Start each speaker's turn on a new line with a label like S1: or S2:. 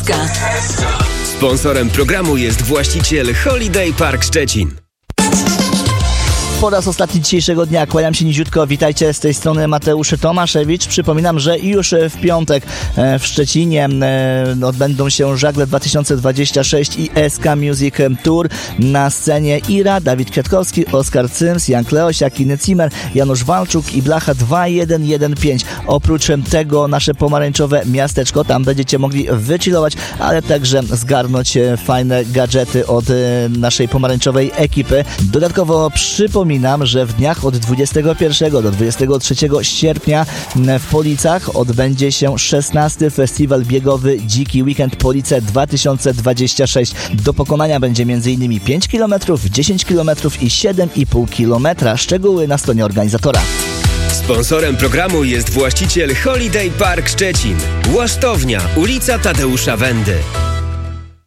S1: Sponsorem programu jest właściciel Holiday Park Szczecin.
S2: Po raz ostatni dzisiejszego dnia kłaniam się niziutko. Witajcie, z tej strony Mateusz Tomaszewicz. Przypominam, że już w piątek w Szczecinie odbędą się Żagle 2026 i SK Music Tour. Na scenie Ira, Dawid Kwiatkowski, Oskar Cyms, Jan Kleosiak, Inny Zimmer, Janusz Walczuk i Blacha 2115. Oprócz tego nasze pomarańczowe miasteczko. Tam będziecie mogli wychillować, ale także zgarnąć fajne gadżety od naszej pomarańczowej ekipy. Dodatkowo przypominam, że w dniach od 21 do 23 sierpnia w Policach odbędzie się 16. Festiwal biegowy Dziki Weekend Police 2026. Do pokonania będzie m.in. 5 km, 10 km i 7,5 km. Szczegóły na stronie organizatora.
S1: Sponsorem programu jest właściciel Holiday Park Szczecin. Łasztownia, ulica Tadeusza Wendy.